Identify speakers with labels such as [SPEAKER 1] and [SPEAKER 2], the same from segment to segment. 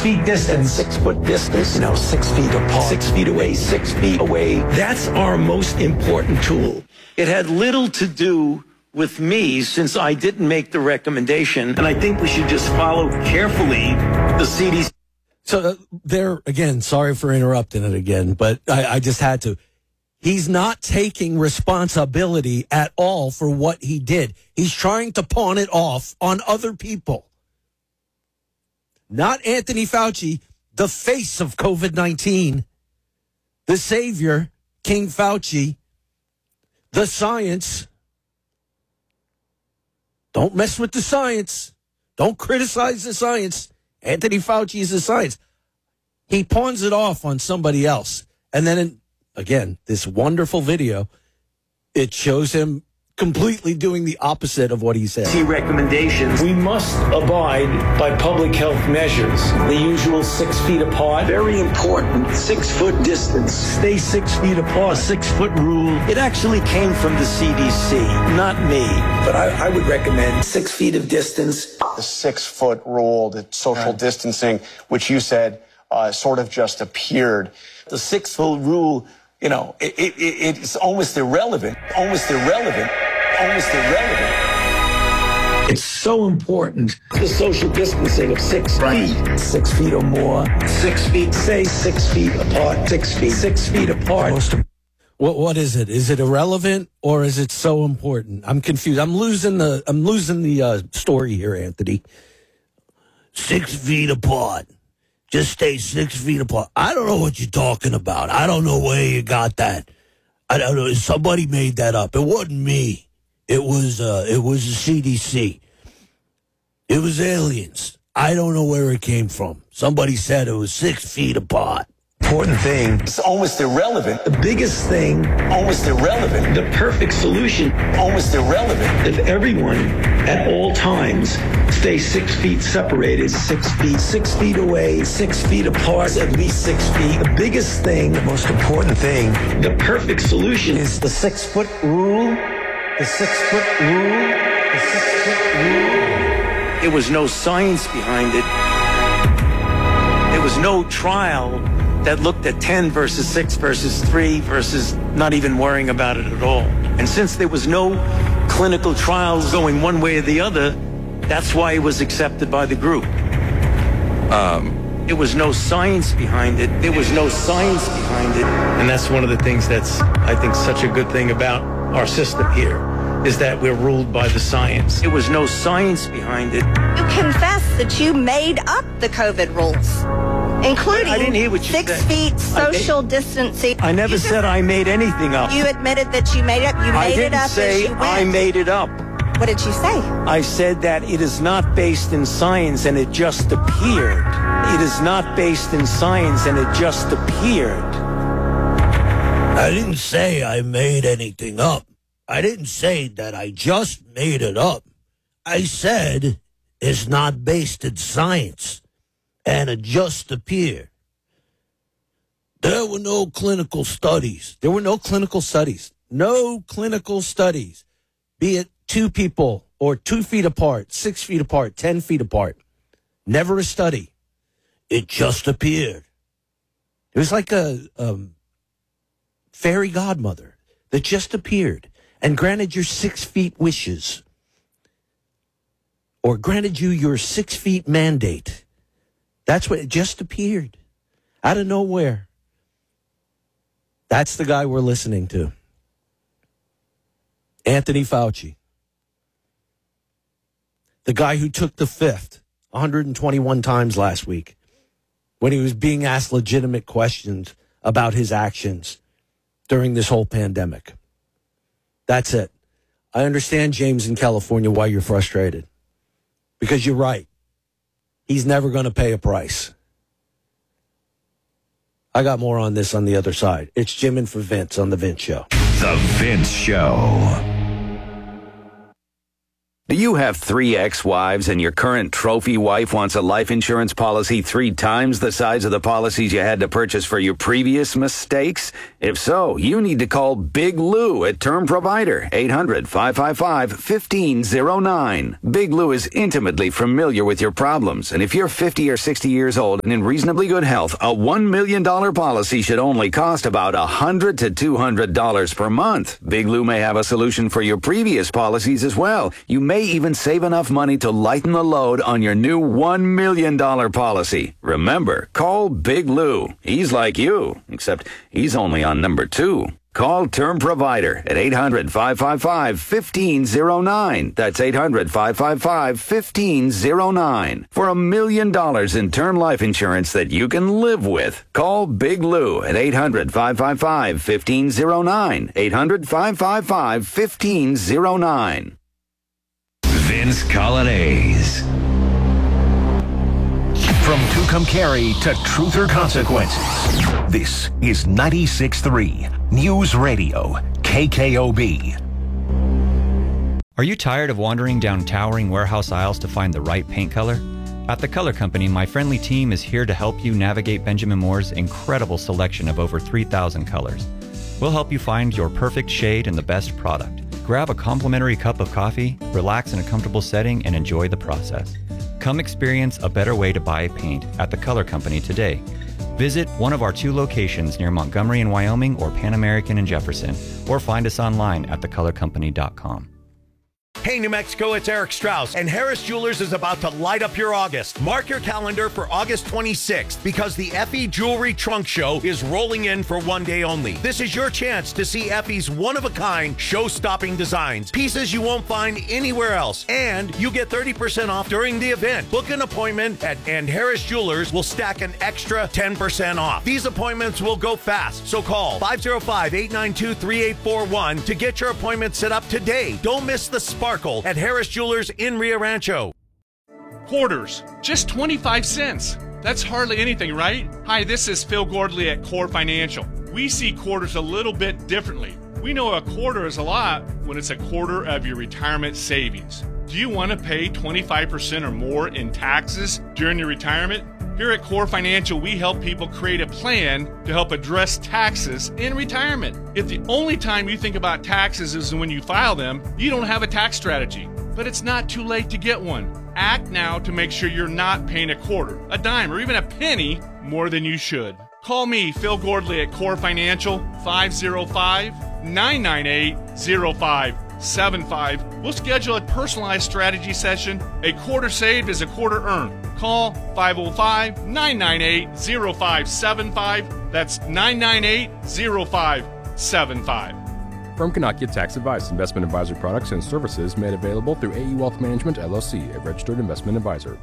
[SPEAKER 1] feet distance.
[SPEAKER 2] 6 foot distance, 6 feet apart. 6 feet away, 6 feet away.
[SPEAKER 1] That's our most important tool. It had little to do with me since I didn't make the recommendation, and I think we should just follow carefully the CDC.
[SPEAKER 3] So there, again, sorry for interrupting it again, but I just had to. He's not taking responsibility at all for what he did. He's trying to pawn it off on other people. Not Anthony Fauci, the face of COVID-19, the savior, King Fauci, the science. Don't mess with the science. Don't criticize the science. Anthony Fauci is the science. He pawns it off on somebody else. And then, again, this wonderful video, it shows him completely doing the opposite of what he said.
[SPEAKER 1] Recommendations. We must abide by public health measures. The usual 6 feet apart.
[SPEAKER 2] Very important. 6 foot distance.
[SPEAKER 1] Stay 6 feet apart. 6 foot rule. It actually came from the CDC, not me.
[SPEAKER 2] But I would recommend 6 feet of distance.
[SPEAKER 4] The 6 foot rule, the social distancing, which you said sort of just appeared.
[SPEAKER 2] The 6 foot rule, it's almost irrelevant. Almost irrelevant. Almost irrelevant. It's so important. The social distancing of 6 feet. 6 feet or more. 6 feet. Say 6 feet apart. 6 feet. 6 feet apart.
[SPEAKER 3] What is it? Is it irrelevant or is it so important? I'm confused. I'm losing the story here, Anthony. 6 feet apart. Just stay 6 feet apart. I don't know what you're talking about. I don't know where you got that. I don't know. Somebody made that up. It wasn't me. It was the CDC. It was aliens. I don't know where it came from. Somebody said it was 6 feet apart.
[SPEAKER 2] Important thing. It's almost irrelevant. The biggest thing. Almost irrelevant.
[SPEAKER 1] The perfect solution.
[SPEAKER 2] Almost irrelevant.
[SPEAKER 1] If everyone at all times stay 6 feet separated.
[SPEAKER 2] 6 feet away, 6 feet apart, at least 6 feet. The biggest thing, the most important thing.
[SPEAKER 1] The perfect solution
[SPEAKER 2] is the 6 foot rule. The 6 foot rule. The 6 foot rule.
[SPEAKER 1] There was no science behind it. There was no trial that looked at 10 versus 6 versus 3 versus not even worrying about it at all. And since there was no clinical trials going one way or the other, that's why it was accepted by the group. There was no science behind it. There was no science behind it. And that's one of the things that's, I think, such a good thing about our system here, is that we're ruled by the science. There was no science behind it.
[SPEAKER 5] You confess that you made up the COVID rules, including
[SPEAKER 1] I didn't hear what you
[SPEAKER 5] 6
[SPEAKER 1] said.
[SPEAKER 5] feet social distancing.
[SPEAKER 1] I never said I made anything up.
[SPEAKER 5] You admitted that you made it. You made it up
[SPEAKER 1] I didn't say
[SPEAKER 5] as you went.
[SPEAKER 1] I made it up.
[SPEAKER 5] What did you say?
[SPEAKER 1] I said that it is not based in science and it just appeared. It is not based in science and it just appeared.
[SPEAKER 3] I didn't say I made anything up. I didn't say that I just made it up. I said it's not based in science and it just appeared. There were no clinical studies. There were no clinical studies. No clinical studies. Be it 2 people or 2 feet apart, 6 feet apart, 10 feet apart. Never a study. It just appeared. It was like a fairy godmother that just appeared and granted your 6 feet wishes, or granted you your 6 feet mandate. That's what it just appeared out of nowhere. That's the guy we're listening to. Anthony Fauci. The guy who took the fifth 121 times last week when he was being asked legitimate questions about his actions during this whole pandemic. That's it. I understand, James, in California, why you're frustrated. Because you're right. He's never going to pay a price. I got more on this on the other side. It's Jim in for Vince on The Vince Show.
[SPEAKER 6] The Vince Show. Do you have 3 ex-wives and your current trophy wife wants a life insurance policy 3 times the size of the policies you had to purchase for your previous mistakes? If so, you need to call Big Lou at Term Provider, 800-555-1509. Big Lou is intimately familiar with your problems, and if you're 50 or 60 years old and in reasonably good health, a $1 million policy should only cost about $100 to $200 per month. Big Lou may have a solution for your previous policies as well. You may even save enough money to lighten the load on your new $1 million policy. Remember, call Big Lou. He's like you, except he's only on number 2. Call Term Provider at 800-555-1509. That's 800-555-1509. For $1 million in term life insurance that you can live with. Call Big Lou at 800-555-1509. 800-555-1509.
[SPEAKER 7] Vince Colonnese. From Tucumcari to Truth or Consequences, this is 96.3 News Radio, KKOB.
[SPEAKER 8] Are you tired of wandering down towering warehouse aisles to find the right paint color? At The Color Company, my friendly team is here to help you navigate Benjamin Moore's incredible selection of over 3,000 colors. We'll help you find your perfect shade and the best product. Grab a complimentary cup of coffee, relax in a comfortable setting, and enjoy the process. Come experience a better way to buy paint at The Color Company today. Visit one of our 2 locations near Montgomery in Wyoming or Pan American in Jefferson, or find us online at thecolorcompany.com.
[SPEAKER 9] Hey, New Mexico, it's Eric Strauss, and Harris Jewelers is about to light up your August. Mark your calendar for August 26th, because the Effie Jewelry Trunk Show is rolling in for one day only. This is your chance to see Effie's one-of-a-kind, show-stopping designs, pieces you won't find anywhere else, and you get 30% off during the event. Book an appointment and Harris Jewelers will stack an extra 10% off. These appointments will go fast, so call 505-892-3841 to get your appointment set up today. Don't miss the sparkle at Harris Jewelers in Rio Rancho.
[SPEAKER 10] Quarters, just 25 cents. That's hardly anything, right? Hi, this is Phil Gordley at Core Financial. We see quarters a little bit differently. We know a quarter is a lot when it's a quarter of your retirement savings. Do you want to pay 25% or more in taxes during your retirement? Here at Core Financial, we help people create a plan to help address taxes in retirement. If the only time you think about taxes is when you file them, you don't have a tax strategy. But it's not too late to get one. Act now to make sure you're not paying a quarter, a dime, or even a penny more than you should. Call me, Phil Gordley, at Core Financial, 505-998-0575. We'll schedule a personalized strategy session. A quarter saved is a quarter earned. Call 505-998-0575. That's 998-0575.
[SPEAKER 11] Firm cannot give tax advice. Investment advisory products and services made available through AE Wealth Management, LLC, a registered investment advisor.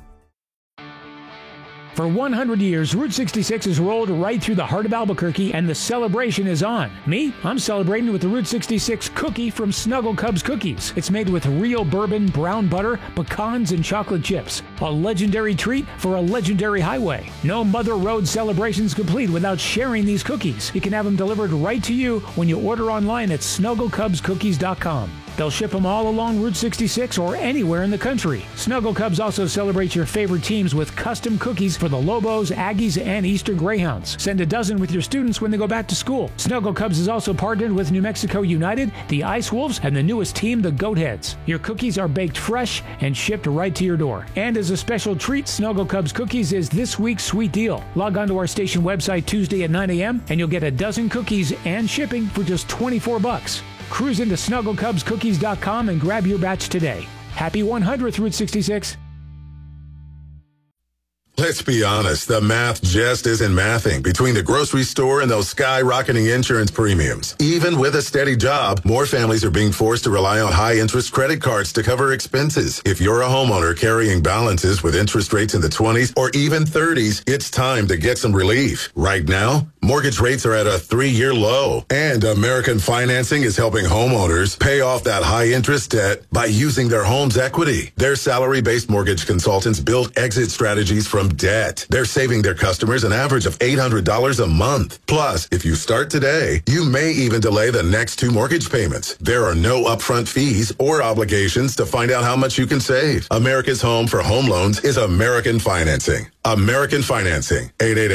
[SPEAKER 12] For 100 years, Route 66 has rolled right through the heart of Albuquerque, and the celebration is on. Me, I'm celebrating with the Route 66 cookie from Snuggle Cubs Cookies. It's made with real bourbon, brown butter, pecans, and chocolate chips. A legendary treat for a legendary highway. No Mother Road celebration's complete without sharing these cookies. You can have them delivered right to you when you order online at SnuggleCubsCookies.com. They'll ship them all along Route 66 or anywhere in the country. Snuggle Cubs also celebrates your favorite teams with custom cookies for the Lobos, Aggies, and Eastern Greyhounds. Send a dozen with your students when they go back to school. Snuggle Cubs is also partnered with New Mexico United, the Ice Wolves, and the newest team, the Goatheads. Your cookies are baked fresh and shipped right to your door. And as a special treat, Snuggle Cubs Cookies is this week's sweet deal. Log on to our station website Tuesday at 9 a.m. and you'll get a dozen cookies and shipping for just $24. Cruise into SnuggleCubsCookies.com and grab your batch today. Happy 100th, Route 66.
[SPEAKER 13] Let's be honest, the math just isn't mathing between the grocery store and those skyrocketing insurance premiums. Even with a steady job, more families are being forced to rely on high-interest credit cards to cover expenses. If you're a homeowner carrying balances with interest rates in the 20s or even 30s, it's time to get some relief. Right now, Mortgage rates are at a 3-year low. And American Financing is helping homeowners pay off that high-interest debt by using their home's equity. Their salary-based mortgage consultants build exit strategies from debt. They're saving their customers an average of $800 a month. Plus, if you start today, you may even delay the next 2 mortgage payments. There are no upfront fees or obligations to find out how much you can save. America's home for home loans is American Financing. American Financing,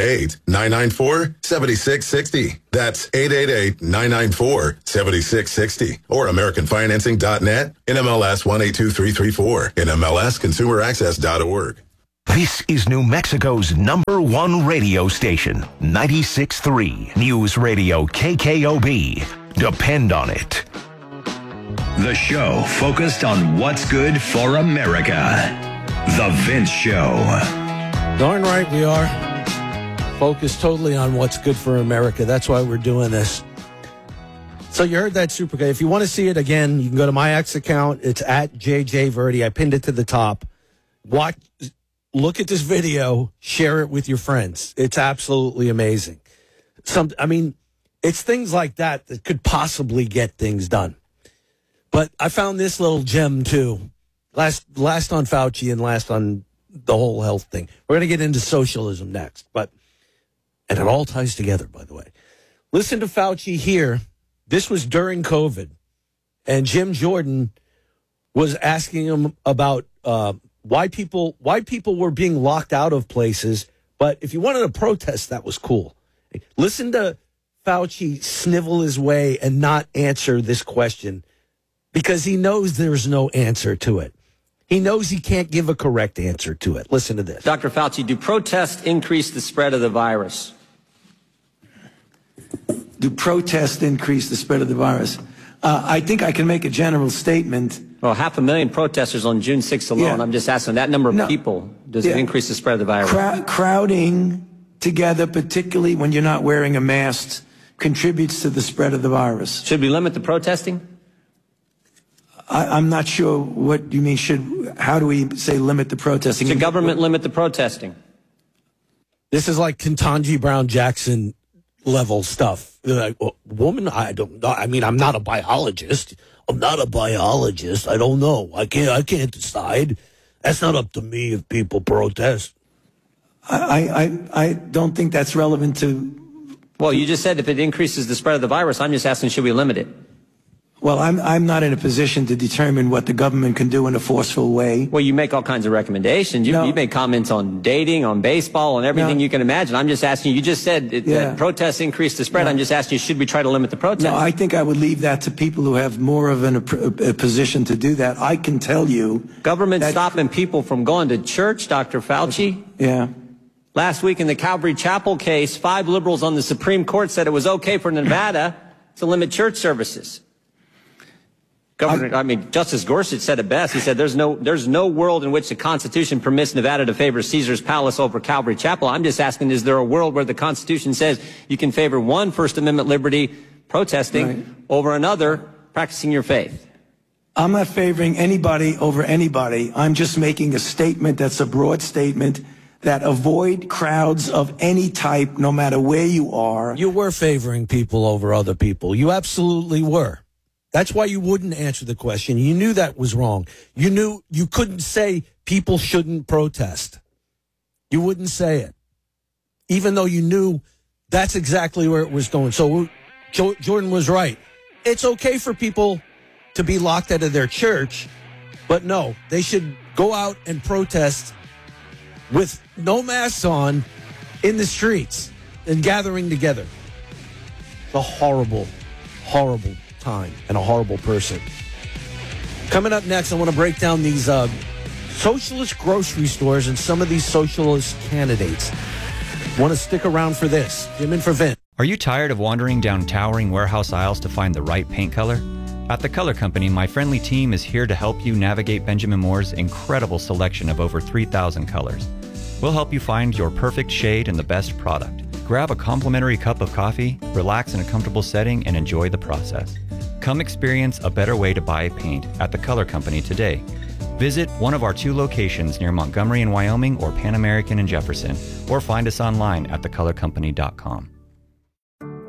[SPEAKER 13] 888-994-7660. That's 888-994-7660. Or AmericanFinancing.net, NMLS 182334, NMLSConsumerAccess.org.
[SPEAKER 7] This is New Mexico's #1 radio station, 96.3 News Radio KKOB. Depend on it.
[SPEAKER 14] The show focused on what's good for America. The Vince Show.
[SPEAKER 3] Darn right we are. Focused totally on what's good for America. That's why we're doing this. So you heard that super guy. If you want to see it again, you can go to my X account. It's at JJ Verdi. I pinned it to the top. Look at this video. Share it with your friends. It's absolutely amazing. It's things like that that could possibly get things done. But I found this little gem too. Last on Fauci and last on the whole health thing. We're going to get into socialism next, and it all ties together, by the way. Listen to Fauci here. This was during COVID, and Jim Jordan was asking him about why people were being locked out of places. But if you wanted to protest, that was cool. Listen to Fauci snivel his way and not answer this question because he knows there's no answer to it. He knows he can't give a correct answer to it. Listen to this.
[SPEAKER 15] Dr. Fauci, do protests increase the spread of the virus?
[SPEAKER 1] Do protests increase the spread of the virus? I think I can make a general statement.
[SPEAKER 15] Well, 500,000 protesters on June 6th alone. Yeah. I'm just asking that number of people. Does it increase the spread of the virus?
[SPEAKER 1] Crowding together, particularly when you're not wearing a mask, contributes to the spread of the virus.
[SPEAKER 15] Should we limit the protesting?
[SPEAKER 1] I'm not sure what you mean. How do we say limit the protesting?
[SPEAKER 15] Should government limit the protesting?
[SPEAKER 3] This is like Ketanji Brown Jackson level stuff. Like, woman, I don't know. I mean, I'm not a biologist. I don't know. I can't decide. That's not up to me if people protest.
[SPEAKER 1] I don't think that's relevant to.
[SPEAKER 15] Well, you just said if it increases the spread of the virus, I'm just asking, should we limit it?
[SPEAKER 1] Well, I'm not in a position to determine what the government can do in a forceful way.
[SPEAKER 15] Well, you make all kinds of recommendations. You make comments on dating, on baseball, on everything you can imagine. I'm just asking you. You just said that protests increase the spread. I'm just asking you, should we try to limit the protests?
[SPEAKER 1] No, I think I would leave that to people who have more of a position to do that. I can tell you.
[SPEAKER 15] Government stopping people from going to church, Dr. Fauci?
[SPEAKER 1] Yeah.
[SPEAKER 15] Last week in the Calvary Chapel case, 5 liberals on the Supreme Court said it was okay for Nevada to limit church services. Justice Gorsuch said it best. He said there's no world in which the Constitution permits Nevada to favor Caesar's Palace over Calvary Chapel. I'm just asking, is there a world where the Constitution says you can favor one First Amendment liberty, protesting, over another, practicing your faith?
[SPEAKER 1] I'm not favoring anybody over anybody. I'm just making a statement that's a broad statement that avoid crowds of any type, no matter where you are.
[SPEAKER 3] You were favoring people over other people. You absolutely were. That's why you wouldn't answer the question. You knew that was wrong. You knew you couldn't say people shouldn't protest. You wouldn't say it, even though you knew that's exactly where it was going. So Jordan was right. It's okay for people to be locked out of their church, but no, they should go out and protest with no masks on in the streets and gathering together. It's a horrible, horrible time and a horrible person. Coming up next, I want to break down these socialist grocery stores and some of these socialist candidates. Want to stick around for this. Jim in for Vin.
[SPEAKER 8] Are you tired of wandering down towering warehouse aisles to find the right paint color? At The Color Company, my friendly team is here to help you navigate Benjamin Moore's incredible selection of over 3,000 colors. We'll help you find your perfect shade and the best product. Grab a complimentary cup of coffee, relax in a comfortable setting, and enjoy the process. Come experience a better way to buy paint at The Color Company today. Visit one of our 2 locations near Montgomery in Wyoming or Pan American in Jefferson, or find us online at thecolorcompany.com.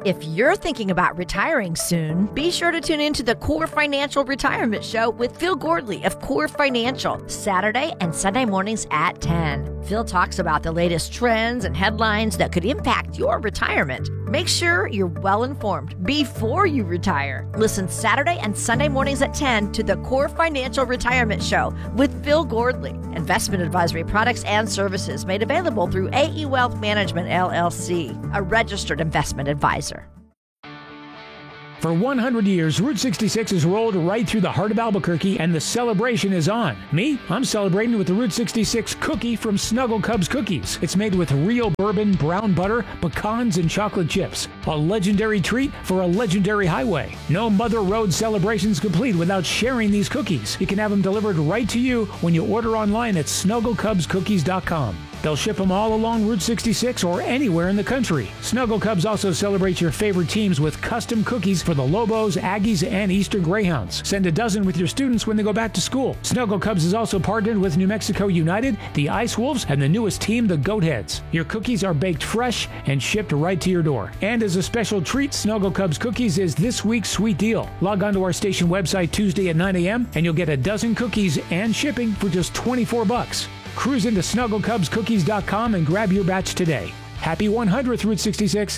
[SPEAKER 16] If you're thinking about retiring soon, be sure to tune in to the Core Financial Retirement Show with Phil Gordley of Core Financial, Saturday and Sunday mornings at 10. Phil talks about the latest trends and headlines that could impact your retirement. Make sure you're well informed before you retire. Listen Saturday and Sunday mornings at 10 to the Core Financial Retirement Show with Phil Gordley. Investment advisory products and services made available through AE Wealth Management, LLC, a registered investment advisor.
[SPEAKER 12] For 100 years, Route 66 has rolled right through the heart of Albuquerque, and the celebration is on. Me, I'm celebrating with the Route 66 cookie from Snuggle Cubs Cookies. It's made with real bourbon, brown butter, pecans, and chocolate chips. A legendary treat for a legendary highway. No Mother Road celebration's complete without sharing these cookies. You can have them delivered right to you when you order online at snugglecubscookies.com. They'll ship them all along Route 66 or anywhere in the country. Snuggle Cubs also celebrates your favorite teams with custom cookies for the Lobos, Aggies, and Eastern Greyhounds. Send a dozen with your students when they go back to school. Snuggle Cubs is also partnered with New Mexico United, the Ice Wolves, and the newest team, the Goatheads. Your cookies are baked fresh and shipped right to your door. And as a special treat, Snuggle Cubs Cookies is this week's sweet deal. Log on to our station website Tuesday at 9 a.m. and you'll get a dozen cookies and shipping for just $24. Cruise into snugglecubscookies.com and grab your batch today. Happy 100th Route 66.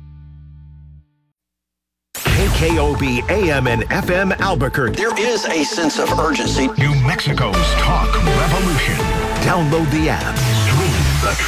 [SPEAKER 7] KKOB AM and FM Albuquerque.
[SPEAKER 17] There is a sense of urgency.
[SPEAKER 7] New Mexico's talk revolution. Download the app. Stream the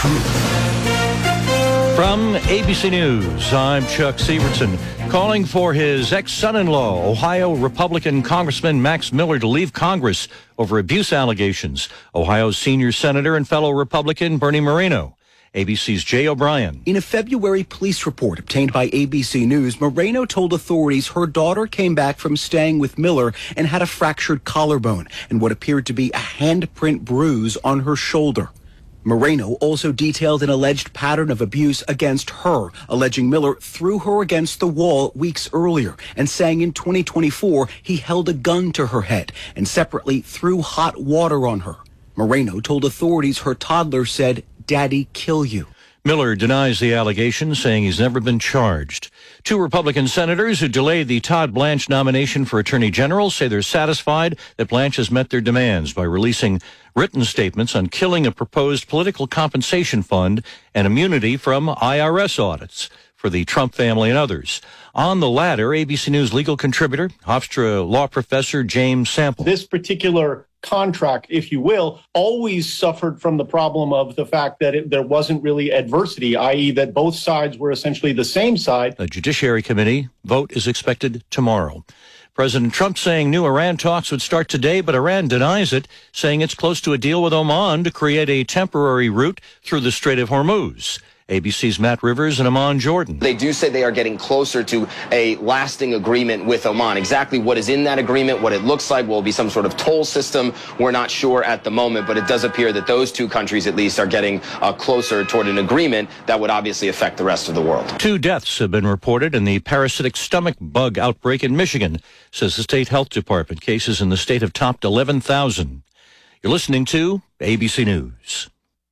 [SPEAKER 7] truth.
[SPEAKER 18] From ABC News, I'm Chuck Severson. Calling for his ex-son-in-law, Ohio Republican Congressman Max Miller, to leave Congress over abuse allegations. Ohio's senior senator and fellow Republican Bernie Moreno. ABC's Jay O'Brien.
[SPEAKER 19] In a February police report obtained by ABC News, Moreno told authorities her daughter came back from staying with Miller and had a fractured collarbone and what appeared to be a handprint bruise on her shoulder. Moreno also detailed an alleged pattern of abuse against her, alleging Miller threw her against the wall weeks earlier and saying in 2024 he held a gun to her head and separately threw hot water on her. Moreno told authorities her toddler said, "Daddy, kill you."
[SPEAKER 18] Miller denies the allegation, saying he's never been charged. Two Republican senators who delayed the Todd Blanche nomination for Attorney General say they're satisfied that Blanche has met their demands by releasing written statements on killing a proposed political compensation fund and immunity from IRS audits for the Trump family and others. On the latter, ABC News legal contributor, Hofstra law professor James Sample.
[SPEAKER 20] This particular contract, if you will, always suffered from the problem of the fact that there wasn't really adversity, i.e. that both sides were essentially the same side.
[SPEAKER 18] The Judiciary Committee vote is expected tomorrow. President Trump saying new Iran talks would start today, but Iran denies it, saying it's close to a deal with Oman to create a temporary route through the Strait of Hormuz. ABC's Matt Rivers and Amon Jordan.
[SPEAKER 21] They do say they are getting closer to a lasting agreement with Oman. Exactly what is in that agreement, what it looks like, will be some sort of toll system. We're not sure at the moment, but it does appear that those two countries at least are getting closer toward an agreement that would obviously affect the rest of the world.
[SPEAKER 18] 2 deaths have been reported in the parasitic stomach bug outbreak in Michigan, says the state health department. Cases in the state have topped 11,000. You're listening to ABC News.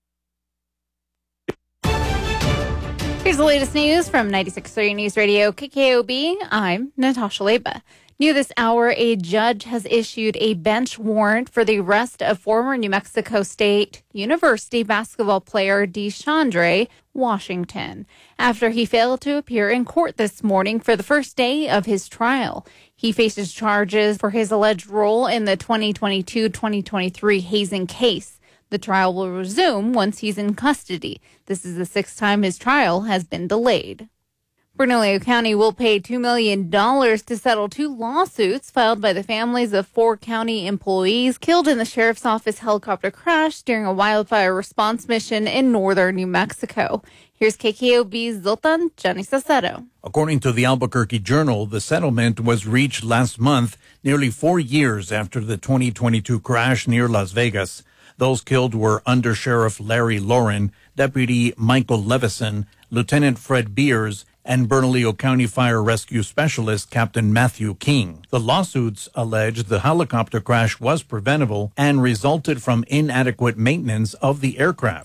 [SPEAKER 22] Here's the latest news from 96.3 News Radio KKOB. I'm Natasha Leba. New this hour, a judge has issued a bench warrant for the arrest of former New Mexico State University basketball player DeShondre Washington after he failed to appear in court this morning for the first day of his trial. He faces charges for his alleged role in the 2022-2023 hazing case. The trial will resume once he's in custody. This is the 6th time his trial has been delayed. Bernalillo County will pay $2 million to settle 2 lawsuits filed by the families of 4 county employees killed in the sheriff's office helicopter crash during a wildfire response mission in northern New Mexico. Here's KKOB's Zoltan Janisacero.
[SPEAKER 23] According to the Albuquerque Journal, the settlement was reached last month, nearly 4 years after the 2022 crash near Las Vegas. Those killed were Under Sheriff Larry Lauren, Deputy Michael Levison, Lieutenant Fred Beers, and Bernalillo County Fire Rescue Specialist Captain Matthew King. The lawsuits allege the helicopter crash was preventable and resulted from inadequate maintenance of the aircraft.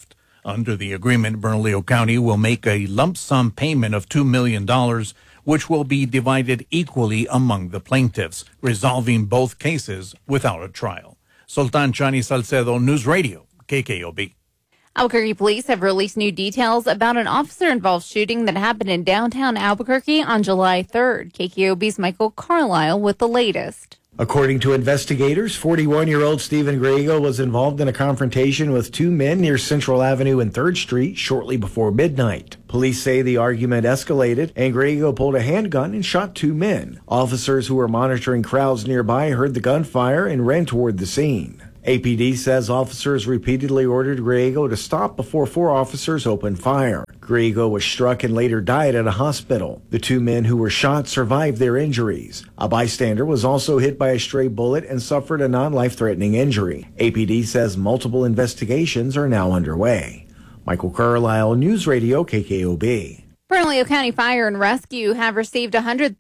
[SPEAKER 23] Under the agreement, Bernalillo County will make a lump sum payment of $2 million, which will be divided equally among the plaintiffs, resolving both cases without a trial. Sultan Chani Salcedo, News Radio, KKOB.
[SPEAKER 22] Albuquerque police have released new details about an officer-involved shooting that happened in downtown Albuquerque on July 3rd. KKOB's Michael Carlisle with the latest.
[SPEAKER 2] According to investigators, 41-year-old Stephen Griego was involved in a confrontation with two men near Central Avenue and 3rd Street shortly before midnight. Police say the argument escalated and Griego pulled a handgun and shot two men. Officers who were monitoring crowds nearby heard the gunfire and ran toward the scene. APD says officers repeatedly ordered Griego to stop before 4 officers opened fire. Griego was struck and later died at a hospital. The two men who were shot survived their injuries. A bystander was also hit by a stray bullet and suffered a non-life-threatening injury. APD says multiple investigations are now underway. Michael Carlisle, News Radio, KKOB.
[SPEAKER 22] Bernalillo County Fire and Rescue have received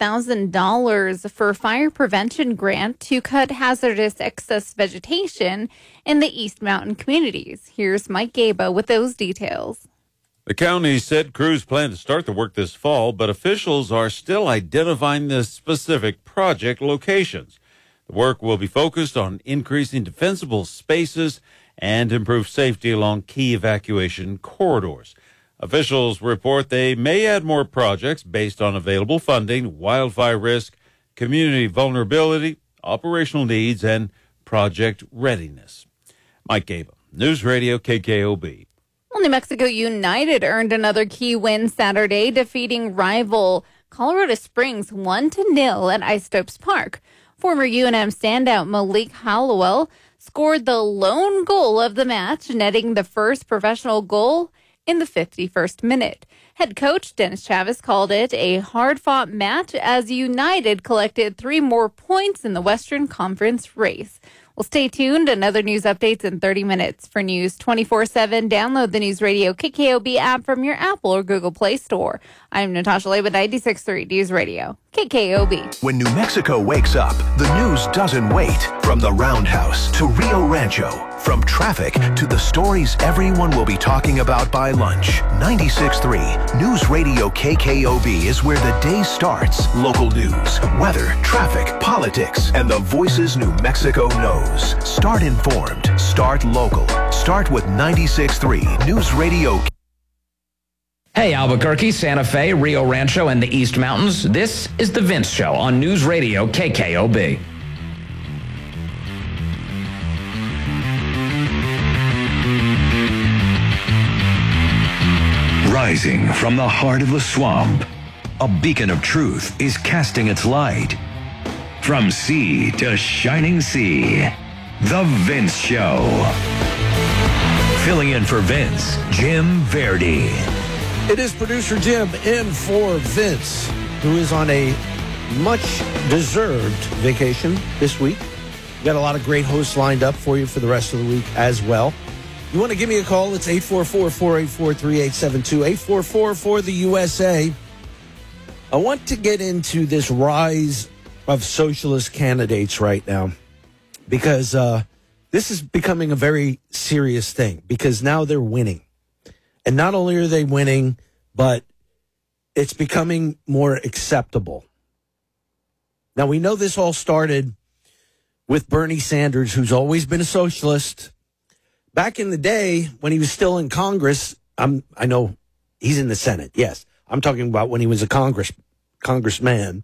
[SPEAKER 22] $100,000 for fire prevention grant to cut hazardous excess vegetation in the East Mountain communities. Here's Mike Gaba with those details.
[SPEAKER 4] The county said crews plan to start the work this fall, but officials are still identifying the specific project locations. The work will be focused on increasing defensible spaces and improve safety along key evacuation corridors. Officials report they may add more projects based on available funding, wildfire risk, community vulnerability, operational needs, and project readiness. Mike Gaba, News Radio KKOB.
[SPEAKER 22] Well, New Mexico United earned another key win Saturday, defeating rival Colorado Springs 1-0 at Isotopes Park. Former UNM standout Malik Hallowell scored the lone goal of the match, netting the first professional goal in the 51st minute. Head coach Dennis Chavez called it a hard-fought match as United collected 3 more points in the Western Conference race. Well, stay tuned. Another news updates in 30 minutes. For News 24/7, download the News Radio KKOB app from your Apple or Google Play Store. I'm Natasha Leba, 96.3 News Radio, KKOB.
[SPEAKER 7] When New Mexico wakes up, the news doesn't wait. From the Roundhouse to Rio Rancho, from traffic to the stories everyone will be talking about by lunch. 96.3 News Radio KKOB is where the day starts. Local news, weather, traffic, politics, and the voices New Mexico knows. Start informed. Start local. Start with 96.3 News Radio.
[SPEAKER 5] Hey, Albuquerque, Santa Fe, Rio Rancho, and the East Mountains. This is The Vince Show on News Radio KKOB.
[SPEAKER 14] Rising from the heart of the swamp, a beacon of truth is casting its light. From sea to shining sea, The Vince Show. Filling in for Vince, Jim Verdi.
[SPEAKER 3] It is producer Jim in for Vince, who is on a much-deserved vacation this week. We've got a lot of great hosts lined up for you for the rest of the week as well. You want to give me a call? It's 844-484-3872, 844 for the USA. I want to get into this rise of socialist candidates right now because this is becoming a very serious thing because now they're winning. And not only are they winning, but it's becoming more acceptable. Now, we know this all started with Bernie Sanders, who's always been a socialist. Back in the day, when he was still in Congress, I know he's in the Senate, yes. I'm talking about when he was a congressman.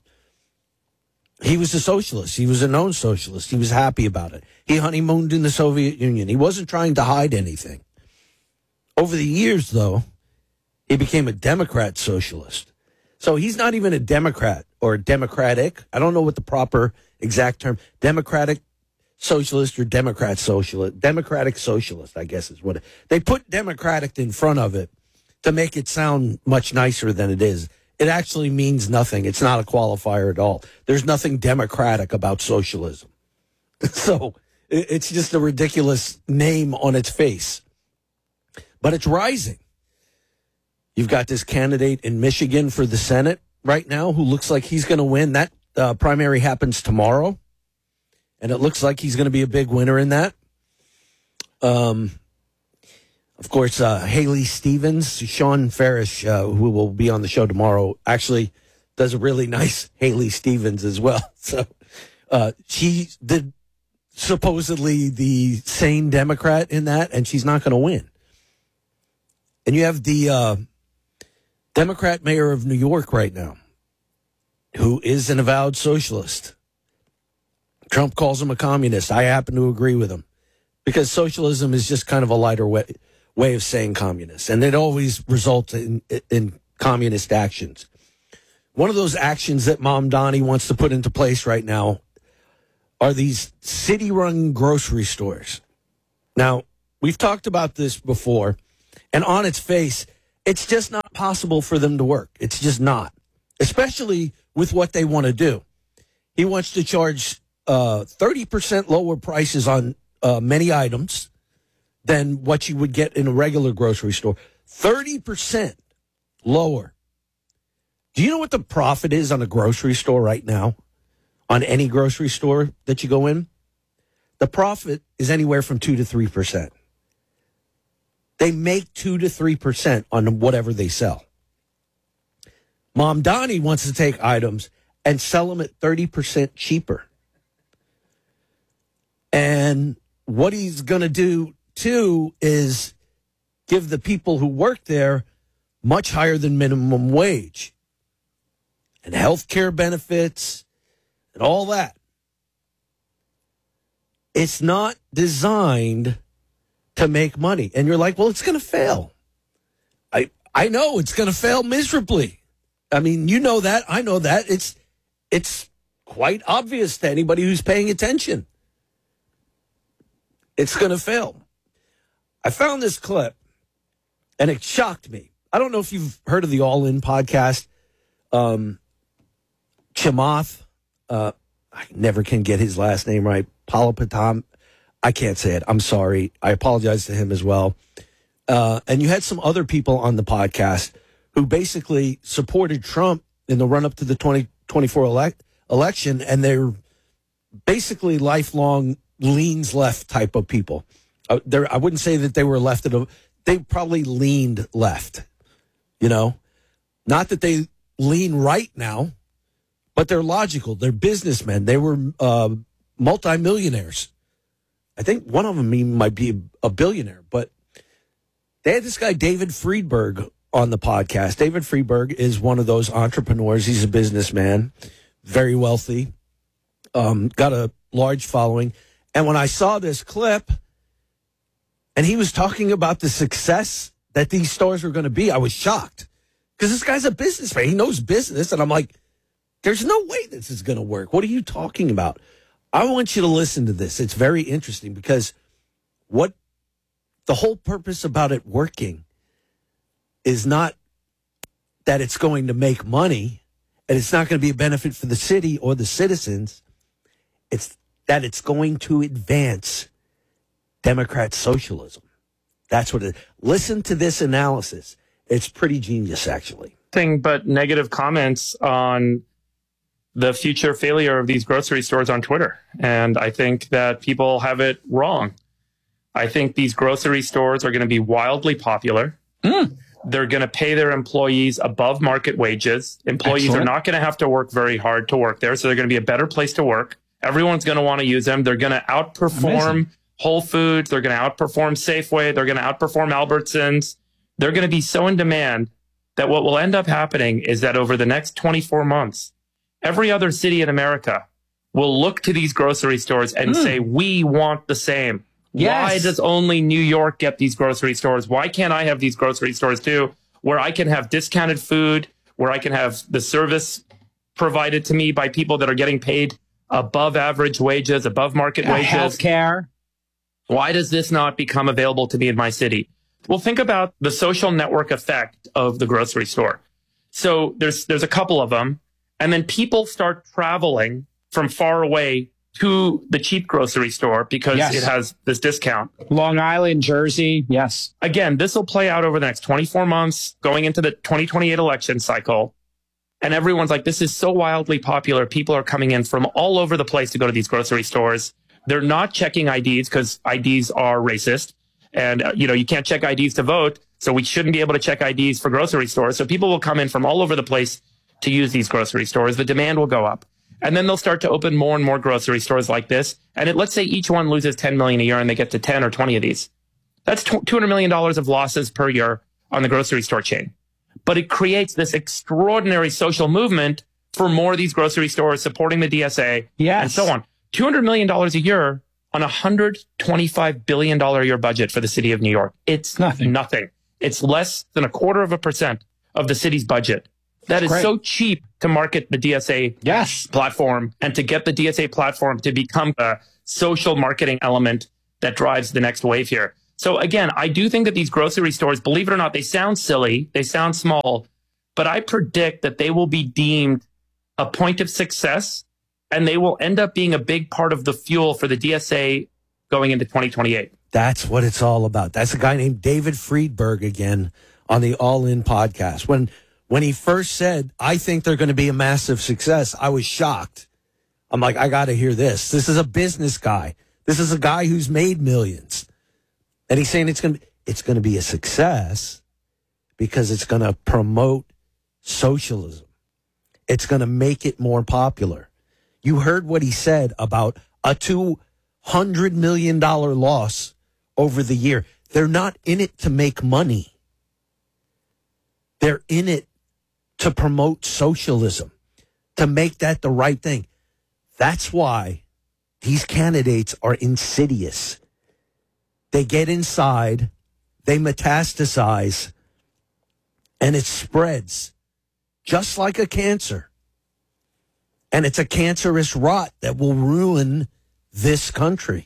[SPEAKER 3] He was a socialist. He was a known socialist. He was happy about it. He honeymooned in the Soviet Union. He wasn't trying to hide anything. Over the years, though, he became a Democrat socialist. So he's not even a Democrat or Democratic. I don't know what the proper exact term, Democratic socialist or Democrat socialist. Democratic socialist, I guess is what they put Democratic in front of it to make it sound much nicer than it is. It actually means nothing. It's not a qualifier at all. There's nothing democratic about socialism. So it's just a ridiculous name on its face. But it's rising. You've got this candidate in Michigan for the Senate right now who looks like he's going to win. That primary happens tomorrow. And it looks like he's going to be a big winner in that. Of course, Haley Stevens, Sean Farish, who will be on the show tomorrow, actually does a really nice Haley Stevens as well. So she's supposedly the sane Democrat in that, and she's not going to win. And you have the Democrat mayor of New York right now, who is an avowed socialist. Trump calls him a communist. I happen to agree with him because socialism is just kind of a lighter way of saying communist, and it always results in communist actions. One of those actions that Mamdani wants to put into place right now are these city-run grocery stores. Now, we've talked about this before, and on its face, it's just not possible for them to work. It's just not, especially with what they want to do. He wants to charge 30% lower prices on many items than what you would get in a regular grocery store. 30% lower. Do you know what the profit is on a grocery store right now? On any grocery store that you go in? The profit is anywhere from 2 to 3%. They make 2 to 3% on whatever they sell. Mamdani wants to take items and sell them at 30% cheaper. And what he's going to do, too, is give the people who work there much higher than minimum wage and health care benefits and all that. It's not designed to make money. And you're like, well, it's going to fail. I know it's going to fail miserably. I mean, you know that. I know that. It's quite obvious to anybody who's paying attention. It's going to fail. I found this clip, and it shocked me. I don't know if you've heard of the All In podcast. Chamath, I never can get his last name right. Palapatam. I can't say it. I'm sorry. I apologize to him as well. And you had some other people on the podcast who basically supported Trump in the run-up to the 2024 election, and they're basically lifelong leans left type of people. I wouldn't say that they were left. They probably leaned left, you know. Not that they lean right now, but they're logical. They're businessmen. They were multimillionaires. I think one of them even might be a billionaire, but they had this guy, David Friedberg, on the podcast. David Friedberg is one of those entrepreneurs. He's a businessman, very wealthy, got a large following. And when I saw this clip and he was talking about the success that these stores were going to be, I was shocked because this guy's a businessman. He knows business. And I'm like, there's no way this is going to work. What are you talking about? I want you to listen to this. It's very interesting because what the whole purpose about it working is not that it's going to make money and it's not going to be a benefit for the city or the citizens. It's that it's going to advance Democrat socialism. That's what it is. Listen to this analysis. It's pretty genius, actually.
[SPEAKER 6] But negative comments on the future failure of these grocery stores on Twitter. And I think that people have it wrong. I think these grocery stores are going to be wildly popular. They're going to pay their employees above market wages. Employees are not going to have to work very hard to work there. So they're going to be a better place to work. Everyone's going to want to use them. They're going to outperform Whole Foods. They're going to outperform Safeway. They're going to outperform Albertsons. They're going to be so in demand that what will end up happening is that over the next 24 months, every other city in America will look to these grocery stores and say, we want the same. Yes. Why does only New York get these grocery stores? Why can't I have these grocery stores too, where I can have discounted food, where I can have the service provided to me by people that are getting paid above average wages, above market wages?
[SPEAKER 9] Healthcare.
[SPEAKER 6] Why does this not become available to me in my city? Well, think about the social network effect of the grocery store. So there's a couple of them. And then people start traveling from far away to the cheap grocery store because it has this discount.
[SPEAKER 9] Long Island, Jersey, yes.
[SPEAKER 6] Again, this will play out over the next 24 months, going into the 2028 election cycle. And everyone's like, this is so wildly popular. People are coming in from all over the place to go to these grocery stores. They're not checking IDs because IDs are racist. And, you can't check IDs to vote. So we shouldn't be able to check IDs for grocery stores. So people will come in from all over the place to use these grocery stores. The demand will go up. And then they'll start to open more and more grocery stores like this. And let's say each one loses $10 million a year and they get to 10 or 20 of these. That's $200 million of losses per year on the grocery store chain. But it creates this extraordinary social movement for more of these grocery stores supporting the DSA and so on. $200 million a year on a $125 billion a year budget for the city of New York. It's nothing. It's less than 0.25% of the city's budget. That is so cheap to market the DSA platform and to get the DSA platform to become a social marketing element that drives the next wave here. So again, I do think that these grocery stores, believe it or not, they sound silly, they sound small, but I predict that they will be deemed a point of success and they will end up being a big part of the fuel for the DSA going into 2028.
[SPEAKER 3] That's what it's all about. That's a guy named David Friedberg again on the All In podcast. When he first said, I think they're going to be a massive success, I was shocked. I'm like, I got to hear this. This is a business guy. This is a guy who's made millions. And he's saying it's going to be a success because it's going to promote socialism. It's going to make it more popular. You heard what he said about a $200 million loss over the year. They're not in it to make money. They're in it to promote socialism, to make that the right thing. That's why these candidates are insidious. They get inside, they metastasize, and it spreads just like a cancer. And it's a cancerous rot that will ruin this country.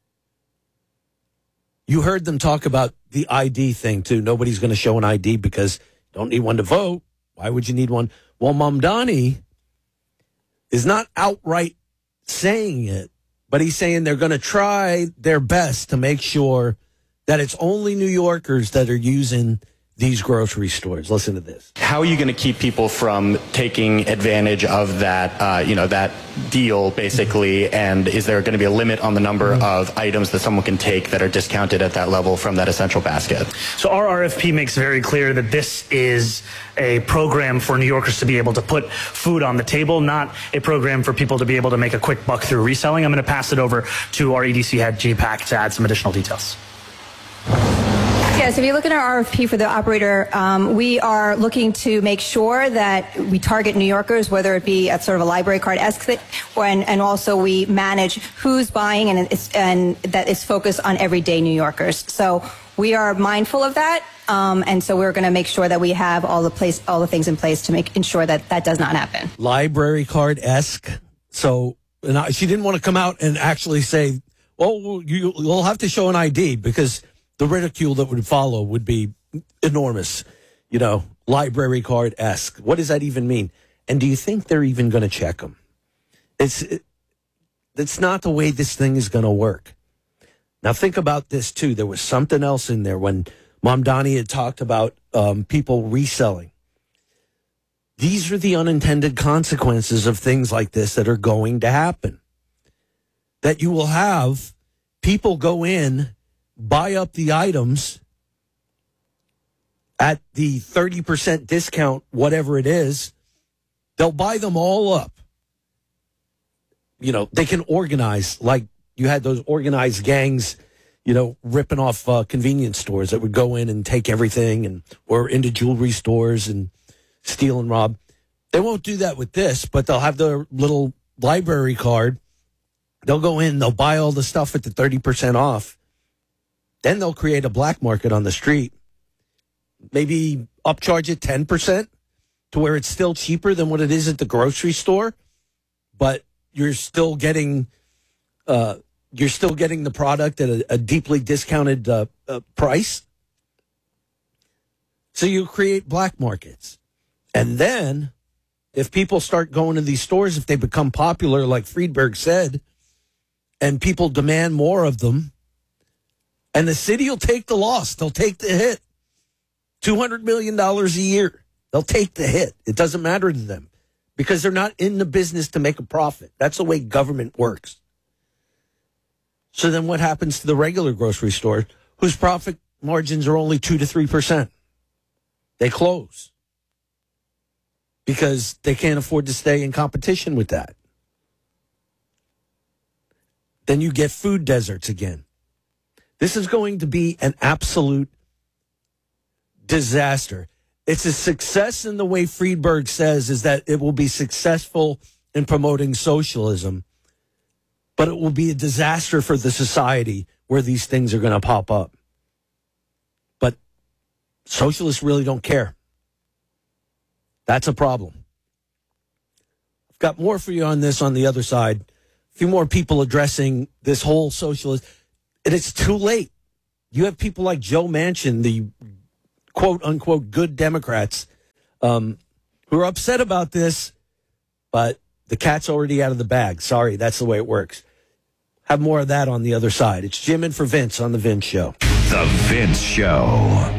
[SPEAKER 3] You heard them talk about the ID thing, too. Nobody's going to show an ID because you don't need one to vote. Why would you need one? Well, Mamdani is not outright saying it, but he's saying they're going to try their best to make sure that it's only New Yorkers that are using these grocery stores. Listen to this.
[SPEAKER 10] How are you going to keep people from taking advantage of that, that deal, basically? And is there going to be a limit on the number of items that someone can take that are discounted at that level from that essential basket?
[SPEAKER 11] So our RFP makes very clear that this is a program for New Yorkers to be able to put food on the table, not a program for people to be able to make a quick buck through reselling. I'm going to pass it over to our EDC head, J-Pack, to add some additional details.
[SPEAKER 13] Yes, if you look at our RFP for the operator, we are looking to make sure that we target New Yorkers, whether it be at sort of a library card-esque, and also we manage who's buying and that is focused on everyday New Yorkers. So we are mindful of that, and so we're going to make sure that we have all the things in place to ensure that that does not happen.
[SPEAKER 3] Library card-esque. So she didn't want to come out and actually say, well, you'll have to show an ID because the ridicule that would follow would be enormous. Library card-esque. What does that even mean? And do you think they're even going to check them? It's not the way this thing is going to work. Now, think about this, too. There was something else in there when Mamdani had talked about people reselling. These are the unintended consequences of things like this that are going to happen. That you will have people go in, buy up the items at the 30% discount, whatever it is. They'll buy them all up. They can organize, like you had those organized gangs, ripping off convenience stores that would go in and take everything or into jewelry stores and steal and rob. They won't do that with this, but they'll have their little library card. They'll go in, they'll buy all the stuff at the 30% off. Then they'll create a black market on the street. Maybe upcharge it 10% to where it's still cheaper than what it is at the grocery store, but you're still getting the product at a deeply discounted price. So you create black markets. And then if people start going to these stores, if they become popular, like Friedberg said, and people demand more of them, and the city will take the loss. They'll take the hit. $200 million a year. They'll take the hit. It doesn't matter to them because they're not in the business to make a profit. That's the way government works. So then what happens to the regular grocery store whose profit margins are only 2 to 3%. They close because they can't afford to stay in competition with that. Then you get food deserts again. This is going to be an absolute disaster. It's a success in the way Friedberg says is that it will be successful in promoting socialism, but it will be a disaster for the society where these things are going to pop up. But socialists really don't care. That's a problem. I've got more for you on this on the other side. A few more people addressing this whole socialist. And it's too late. You have people like Joe Manchin, the quote-unquote good Democrats, who are upset about this, but the cat's already out of the bag. Sorry, that's the way it works. Have more of that on the other side. It's Jim in for Vince on The Vince Show.
[SPEAKER 14] The Vince Show.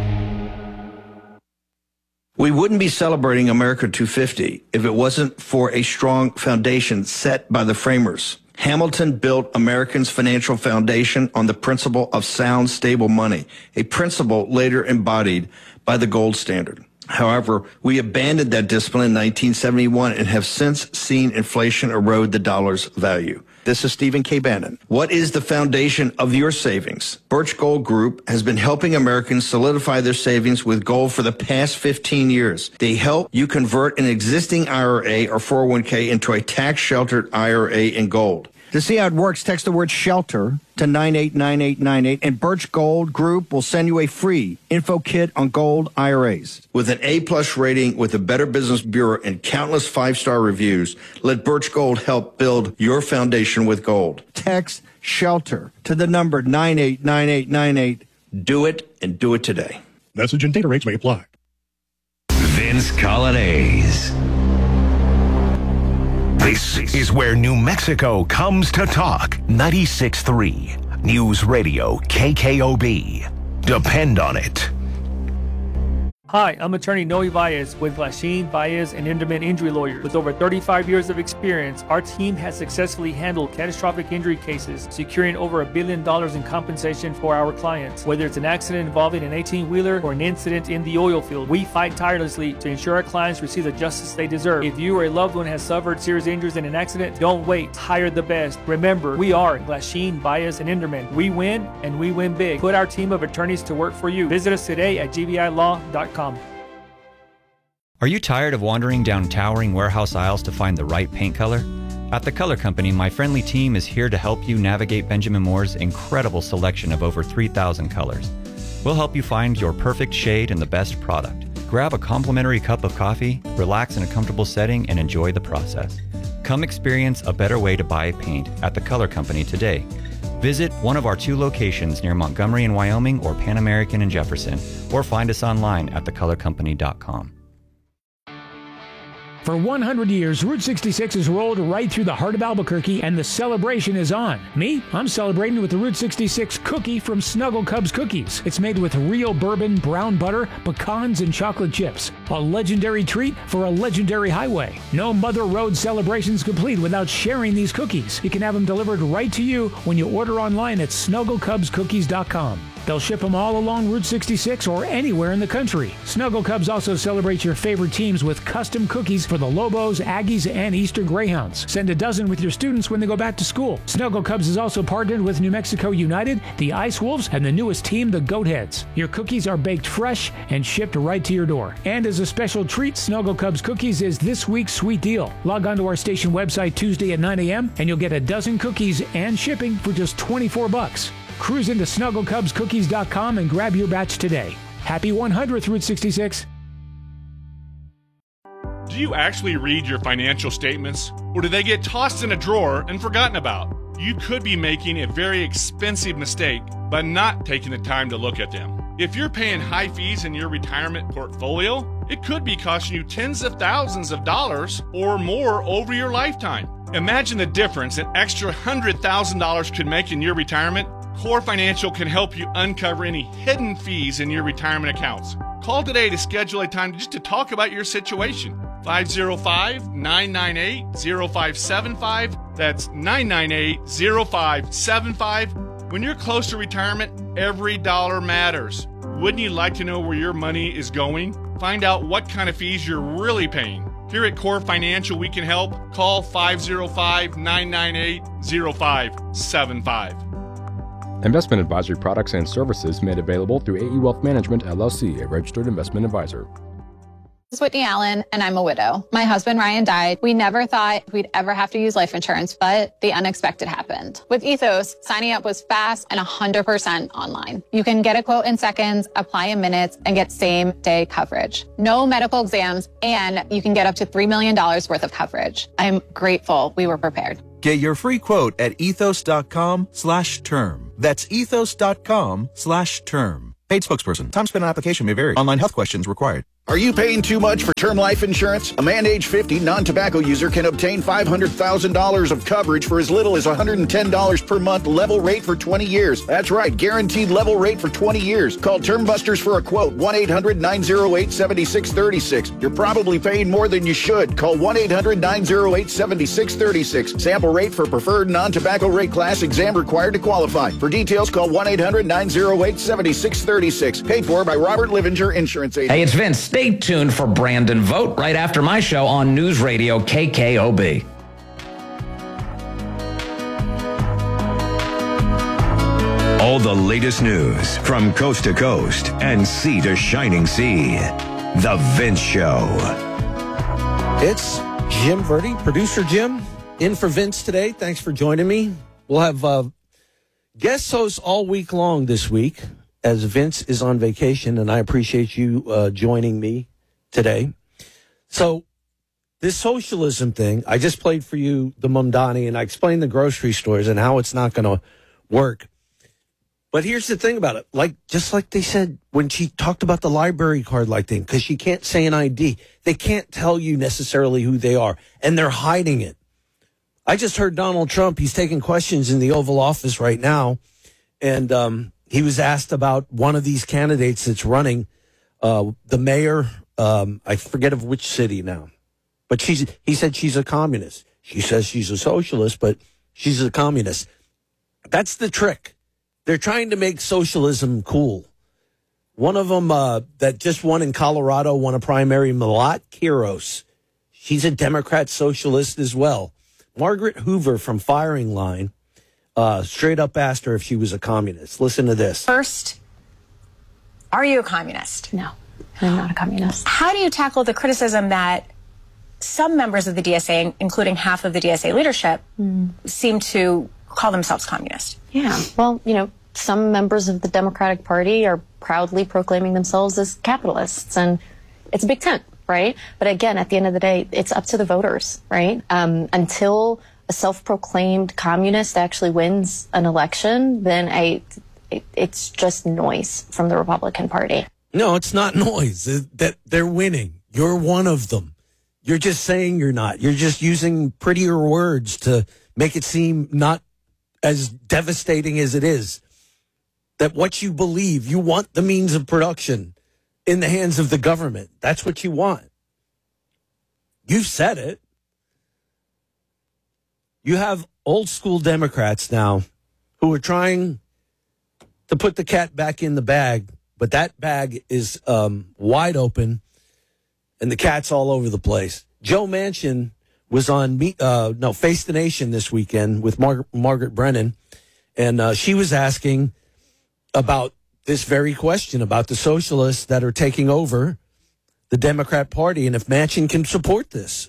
[SPEAKER 1] We wouldn't be celebrating America 250 if it wasn't for a strong foundation set by the framers. Hamilton built Americans' financial foundation on the principle of sound, stable money, a principle later embodied by the gold standard. However, we abandoned that discipline in 1971 and have since seen inflation erode the dollar's value. This is Stephen K. Bannon. What is the foundation of your savings? Birch Gold Group has been helping Americans solidify their savings with gold for the past 15 years. They help you convert an existing IRA or 401k into a tax-sheltered IRA in gold.
[SPEAKER 8] To see how it works, text the word SHELTER to 989898, and Birch Gold Group will send you a free info kit on gold IRAs.
[SPEAKER 1] With an A-plus rating with the Better Business Bureau and countless five-star reviews, let Birch Gold help build your foundation with gold.
[SPEAKER 8] Text SHELTER to the number 989898.
[SPEAKER 1] Do it, and do it today.
[SPEAKER 15] Message and data rates may apply.
[SPEAKER 14] Vince Colonnese.
[SPEAKER 7] This is where New Mexico comes to talk. 96.3 News Radio KKOB. Depend on it.
[SPEAKER 24] Hi, I'm attorney Noe Valles with Glasheen, Valles, and Inderman Injury Lawyers. With over 35 years of experience, our team has successfully handled catastrophic injury cases, securing over $1 billion in compensation for our clients. Whether it's an accident involving an 18-wheeler or an incident in the oil field, we fight tirelessly to ensure our clients receive the justice they deserve. If you or a loved one has suffered serious injuries in an accident, don't wait. Hire the best. Remember, we are Glasheen, Valles, and Inderman. We win, and we win big. Put our team of attorneys to work for you. Visit us today at gvilaw.com.
[SPEAKER 25] Are you tired of wandering down towering warehouse aisles to find the right paint color? At The Color Company, my friendly team is here to help you navigate Benjamin Moore's incredible selection of over 3,000 colors. We'll help you find your perfect shade and the best product. Grab a complimentary cup of coffee, relax in a comfortable setting, and enjoy the process. Come experience a better way to buy paint at The Color Company today. Visit one of our 2 locations near Montgomery in Wyoming or Pan American in Jefferson, or find us online at thecolorcompany.com.
[SPEAKER 12] For 100 years, Route 66 has rolled right through the heart of Albuquerque, and the celebration is on. Me, I'm celebrating with the Route 66 cookie from Snuggle Cubs Cookies. It's made with real bourbon, brown butter, pecans, and chocolate chips. A legendary treat for a legendary highway. No Mother Road celebration's complete without sharing these cookies. You can have them delivered right to you when you order online at snugglecubscookies.com. They'll ship them all along Route 66 or anywhere in the country. Snuggle Cubs also celebrates your favorite teams with custom cookies for the Lobos, Aggies, and Eastern Greyhounds. Send a dozen with your students when they go back to school. Snuggle Cubs is also partnered with New Mexico United, the Ice Wolves, and the newest team, the Goatheads. Your cookies are baked fresh and shipped right to your door. And as a special treat, Snuggle Cubs Cookies is this week's sweet deal. Log on to our station website Tuesday at 9 a.m. and you'll get a dozen cookies and shipping for just $24. Cruise into snugglecubscookies.com and grab your batch today. Happy 100th Route 66.
[SPEAKER 26] Do you actually read your financial statements, or do they get tossed in a drawer and forgotten about? You could be making a very expensive mistake by not taking the time to look at them. If you're paying high fees in your retirement portfolio, it could be costing you tens of thousands of dollars or more over your lifetime. Imagine the difference an extra $100,000 could make in your retirement. Core Financial can help you uncover any hidden fees in your retirement accounts. Call today to schedule a time just to talk about your situation. 505-998-0575. That's 998-0575. When you're close to retirement, Every dollar matters. Wouldn't you like to know where your money is going? Find out what kind of fees you're really paying. Here at Core Financial, we can help. Call 505-998-0575.
[SPEAKER 15] Investment advisory products and services made available through AE Wealth Management, LLC, a registered investment advisor.
[SPEAKER 16] This is Whitney Allen, and I'm a widow. My husband, Ryan, died. We never thought we'd ever have to use life insurance, but the unexpected happened. With Ethos, signing up was fast and 100% online. You can get a quote in seconds, apply in minutes, and get same-day coverage. No medical exams, and you can get up to $3 million worth of coverage. I'm grateful we were prepared.
[SPEAKER 17] Get your free quote at ethos.com/term. That's ethos.com/term. Paid spokesperson. Time spent on application may vary. Online health questions required.
[SPEAKER 19] Are you paying too much for term life insurance? A man age 50 non-tobacco user can obtain $500,000 of coverage for as little as $110 per month, level rate for 20 years. That's right, guaranteed level rate for 20 years. Call Term Busters for a quote, 1-800-908-7636. You're probably paying more than you should. Call 1-800-908-7636. Sample rate for preferred non-tobacco rate class, exam required to qualify. For details, call 1-800-908-7636. Paid for by Robert Livinger Insurance Agent.
[SPEAKER 5] Hey, it's Vince. Stay tuned for Brandon Vote right after my show on News Radio KKOB.
[SPEAKER 14] All the latest news from coast to coast and sea to shining sea. The Vince Show.
[SPEAKER 20] It's Jim Verdi, producer Jim, in for Vince today. Thanks for joining me. We'll have guest hosts all week long this week, as Vince is on vacation, and I appreciate you joining me today. So this socialism thing, I just played for you the Mamdani, and I explained the grocery stores and how it's not going to work. But here's the thing about it. Just like they said when she talked about the library card thing, because she can't say an ID. They can't tell you necessarily who they are, and they're hiding it. I just heard Donald Trump, he's taking questions in the Oval Office right now, and he was asked about one of these candidates that's running, the mayor. I forget of which city now, but he said she's a communist. She says she's a socialist, but she's a communist. That's the trick. They're trying to make socialism cool. One of them that just won in Colorado, won a primary, Malat Quiros. She's a Democrat socialist as well. Margaret Hoover from Firing Line straight up asked her if she was a communist. Listen to this.
[SPEAKER 21] First, are you a communist?
[SPEAKER 16] No, I'm not a communist.
[SPEAKER 21] How do you tackle the criticism that some members of the DSA, including half of the DSA leadership, seem to call themselves communist?
[SPEAKER 16] Yeah, well, some members of the Democratic Party are proudly proclaiming themselves as capitalists, and it's a big tent, right? But again, at the end of the day, it's up to the voters, right? Until a self-proclaimed communist actually wins an election, then it's just noise from the Republican Party.
[SPEAKER 20] No, it's not noise. That they're winning. You're one of them. You're just saying you're not. You're just using prettier words to make it seem not as devastating as it is. That what you believe, you want the means of production in the hands of the government. That's what you want. You've said it. You have old school Democrats now who are trying to put the cat back in the bag, but that bag is wide open and the cat's all over the place. Joe Manchin was on Face the Nation this weekend with Margaret Brennan, and she was asking about this very question about the socialists that are taking over the Democrat Party and if Manchin can support this.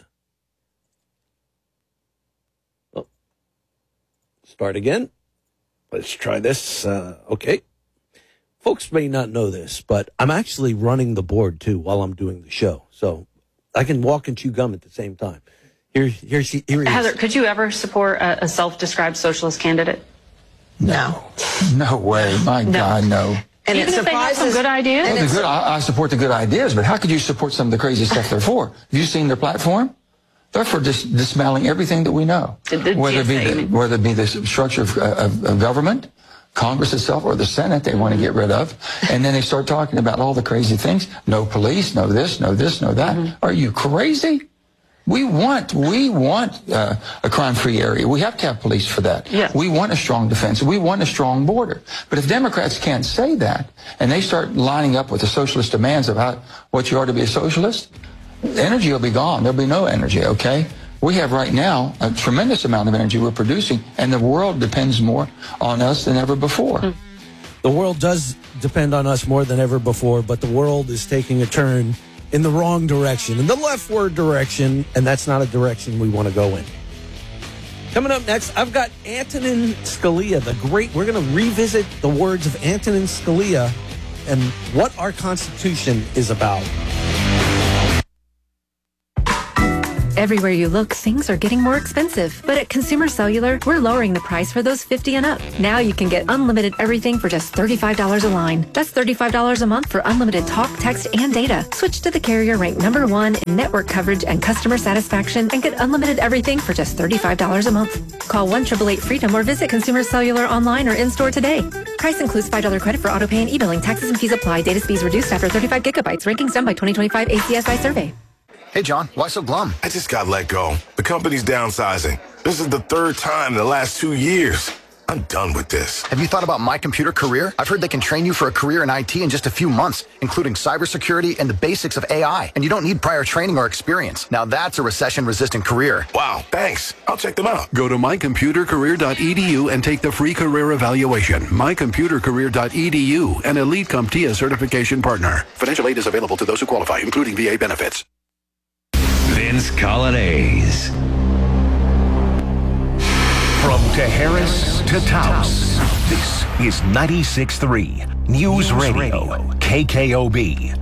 [SPEAKER 20] Oh. Start again. Let's try this. Okay. Folks may not know this, but I'm actually running the board, too, while I'm doing the show. So I can walk and chew gum at the same time. Here he is.
[SPEAKER 27] Heather, could you ever support a self-described socialist candidate?
[SPEAKER 28] No. No way. My God, no.
[SPEAKER 27] And even if they have some good ideas?
[SPEAKER 28] Well, I support the good ideas, but how could you support some of the crazy stuff they're for? Have you seen their platform? They're for dismantling everything that we know. Whether it be the structure of government, Congress itself, or the Senate they want to get rid of. And then they start talking about all the crazy things. No police, no this, no this, no that. Are you crazy? We want a crime-free area. We have to have police for that.
[SPEAKER 27] Yes.
[SPEAKER 28] We want a strong defense. We want a strong border. But if Democrats can't say that, and they start lining up with the socialist demands about what you are to be a socialist, energy will be gone. There'll be no energy, okay? We have right now a tremendous amount of energy we're producing, and the world depends more on us than ever before.
[SPEAKER 20] The world does depend on us more than ever before, but the world is taking a turn in the wrong direction, in the leftward direction, and that's not a direction we want to go in. Coming up next, I've got Antonin Scalia, we're going to revisit the words of Antonin Scalia and what our Constitution is about.
[SPEAKER 2] Everywhere you look, things are getting more expensive. But at Consumer Cellular, we're lowering the price for those 50 and up. Now you can get unlimited everything for just $35 a line. That's $35 a month for unlimited talk, text, and data. Switch to the carrier ranked #1 in network coverage and customer satisfaction and get unlimited everything for just $35 a month. Call 1-888-FREEDOM or visit Consumer Cellular online or in-store today. Price includes $5 credit for auto pay and e-billing. Taxes and fees apply. Data speeds reduced after 35 gigabytes. Rankings done by 2025 ACSI survey.
[SPEAKER 4] Hey, John, why so glum?
[SPEAKER 6] I just got let go. The company's downsizing. This is the third time in the last 2 years. I'm done with this.
[SPEAKER 4] Have you thought about My Computer Career? I've heard they can train you for a career in IT in just a few months, including cybersecurity and the basics of AI. And you don't need prior training or experience. Now that's a recession-resistant career.
[SPEAKER 6] Wow, thanks. I'll check them out.
[SPEAKER 9] Go to mycomputercareer.edu and take the free career evaluation. mycomputercareer.edu, an Elite CompTIA certification partner. Financial aid is available to those who qualify, including VA benefits.
[SPEAKER 14] Vince Colonnese.
[SPEAKER 7] From Harris to Taos, this is 96.3 News Radio, KKOB.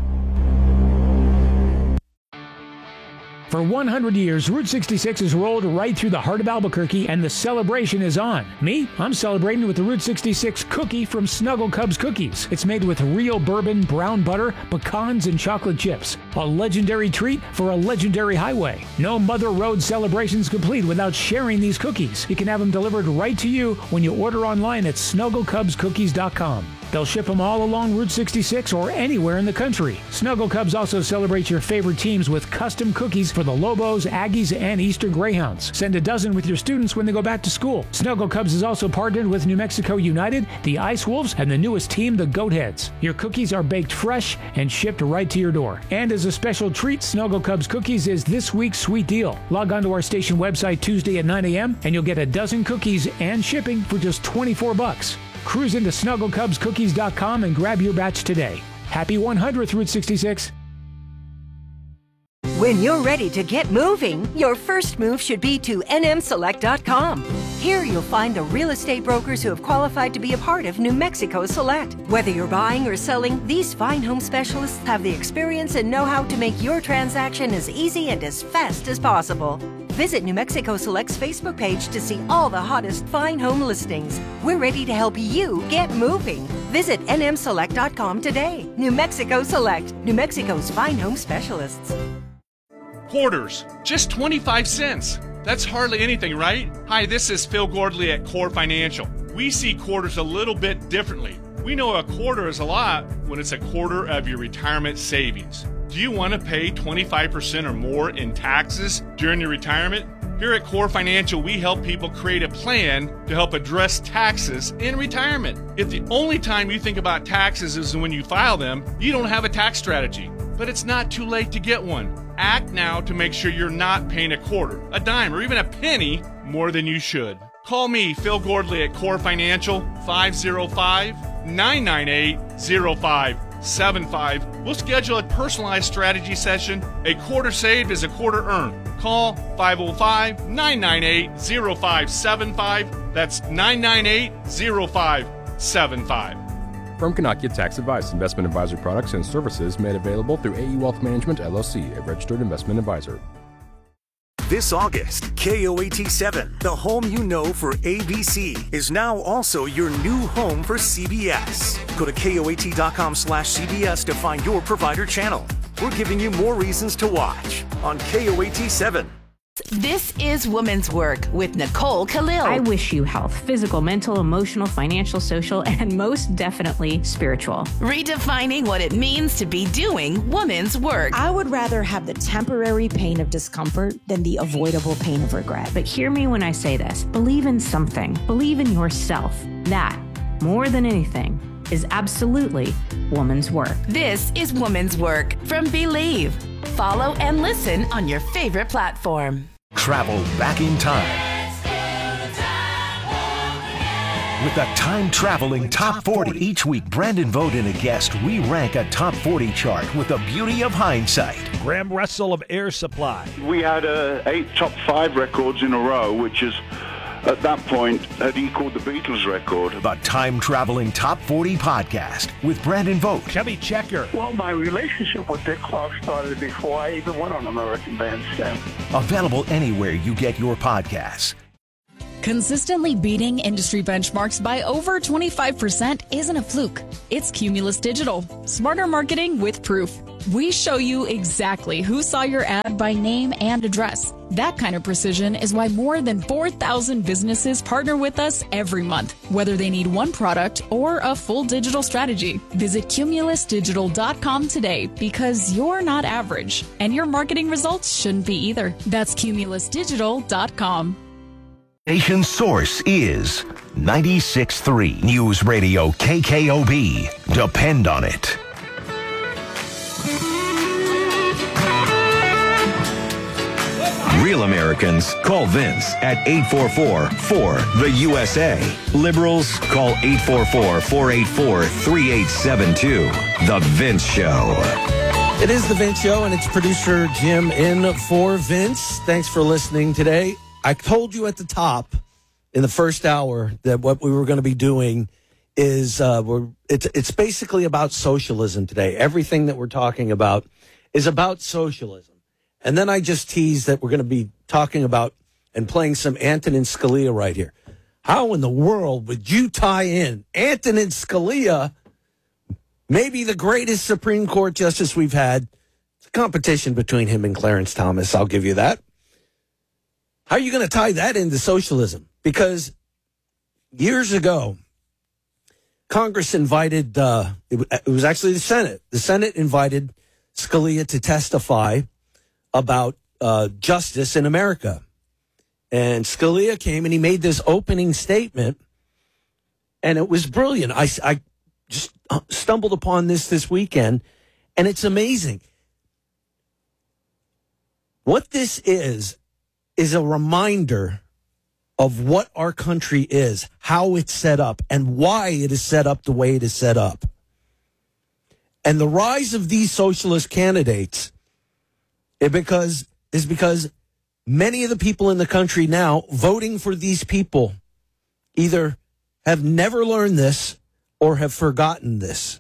[SPEAKER 12] For 100 years, Route 66 has rolled right through the heart of Albuquerque, and the celebration is on. Me, I'm celebrating with the Route 66 cookie from Snuggle Cubs Cookies. It's made with real bourbon, brown butter, pecans, and chocolate chips. A legendary treat for a legendary highway. No Mother Road celebration's complete without sharing these cookies. You can have them delivered right to you when you order online at snugglecubscookies.com. They'll ship them all along Route 66 or anywhere in the country. Snuggle Cubs also celebrates your favorite teams with custom cookies for the Lobos, Aggies, and Eastern Greyhounds. Send a dozen with your students when they go back to school. Snuggle Cubs is also partnered with New Mexico United, the Ice Wolves, and the newest team, the Goatheads. Your cookies are baked fresh and shipped right to your door. And as a special treat, Snuggle Cubs Cookies is this week's sweet deal. Log on to our station website Tuesday at 9 a.m. and you'll get a dozen cookies and shipping for just $24. Cruise into snugglecubscookies.com and grab your batch today. Happy 100th Route 66.
[SPEAKER 10] When you're ready to get moving, your first move should be to nmselect.com. Here you'll find the real estate brokers who have qualified to be a part of New Mexico Select. Whether you're buying or selling, these fine home specialists have the experience and know-how to make your transaction as easy and as fast as possible. Visit New Mexico Select's Facebook page to see all the hottest fine home listings. We're ready to help you get moving. Visit nmselect.com today. New Mexico Select, New Mexico's fine home specialists.
[SPEAKER 26] Quarters, just 25 cents. That's hardly anything, right? Hi, this is Phil Gordley at Core Financial. We see quarters a little bit differently. We know a quarter is a lot when it's a quarter of your retirement savings. Do you want to pay 25% or more in taxes during your retirement? Here at Core Financial, we help people create a plan to help address taxes in retirement. If the only time you think about taxes is when you file them, you don't have a tax strategy. But it's not too late to get one. Act now to make sure you're not paying a quarter, a dime, or even a penny more than you should. Call me, Phil Gordley at Core Financial, 505-998-0575. We'll schedule a personalized strategy session. A quarter saved is a quarter earned. Call 505-998-0575. That's 998-0575.
[SPEAKER 15] Firm cannot get tax advice. Investment advisory products and services made available through AE Wealth Management, LLC, a registered investment advisor.
[SPEAKER 18] This August, KOAT7, the home you know for ABC, is now also your new home for CBS. Go to KOAT.com/CBS to find your provider channel. We're giving you more reasons to watch on KOAT7.
[SPEAKER 1] This is Woman's Work with Nicole Khalil.
[SPEAKER 3] I wish you health, physical, mental, emotional, financial, social, and most definitely spiritual.
[SPEAKER 1] Redefining what it means to be doing woman's work.
[SPEAKER 8] I would rather have the temporary pain of discomfort than the avoidable pain of regret.
[SPEAKER 3] But hear me when I say this. Believe in something. Believe in yourself. That, more than anything, is absolutely woman's work.
[SPEAKER 1] This is Woman's Work from Believe. Follow and listen on your favorite platform.
[SPEAKER 7] Travel back in time with a time-traveling Top 40. Each week, Brandon Vogt and a guest re-rank a Top 40 chart with the beauty of hindsight.
[SPEAKER 11] Graham Russell of Air Supply.
[SPEAKER 13] We had 8 top 5 records in a row, which is, at that point, had equaled the Beatles record.
[SPEAKER 7] The time-traveling Top 40 podcast with Brandon Vogt.
[SPEAKER 11] Chubby Checker.
[SPEAKER 22] Well, my relationship with Dick Clark started before I even went on American Bandstand.
[SPEAKER 7] Available anywhere you get your podcasts.
[SPEAKER 23] Consistently beating industry benchmarks by over 25% isn't a fluke. It's Cumulus Digital. Smarter marketing with proof. We show you exactly who saw your ad by name and address. That kind of precision is why more than 4,000 businesses partner with us every month, whether they need one product or a full digital strategy. Visit cumulusdigital.com today because you're not average, and your marketing results shouldn't be either. That's cumulusdigital.com.
[SPEAKER 7] Station source is 96.3 News Radio KKOB. Depend on it.
[SPEAKER 14] Real Americans call Vince at 844-4-THE-USA. Liberals call 844-484-3872. The Vince Show.
[SPEAKER 20] It is The Vince Show, and it's producer Jim in for Vince. Thanks for listening today. I told you at the top in the first hour that what we were going to be doing is it's basically about socialism today. Everything that we're talking about is about socialism. And then I just teased that we're going to be talking about and playing some Antonin Scalia right here. How in the world would you tie in Antonin Scalia, maybe the greatest Supreme Court justice we've had? It's a competition between him and Clarence Thomas, I'll give you that. How are you going to tie that into socialism? Because years ago, Congress invited, it was actually the Senate. The Senate invited Scalia to testify about justice in America. And Scalia came and he made this opening statement, and it was brilliant. I just stumbled upon this weekend, and it's amazing. What this is a reminder of what our country is, how it's set up, and why it is set up the way it is set up. And the rise of these socialist candidates is because many of the people in the country now voting for these people either have never learned this or have forgotten this.